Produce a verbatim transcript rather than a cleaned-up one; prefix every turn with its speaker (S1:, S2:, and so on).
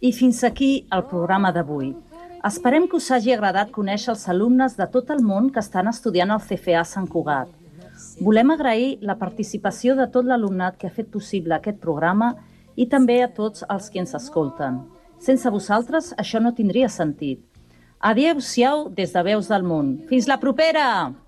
S1: I fins aquí el programa d'avui. Esperem que us hagi agradat conèixer els alumnes de tot el món que estan estudiant al C F A Sant Cugat. Volem agrair la participació de tot l'alumnat que ha fet possible aquest programa i també a tots els que ens escolten. Sense vosaltres, això no tindria sentit. Adéu-siau des de Veus del Món. Fins la propera!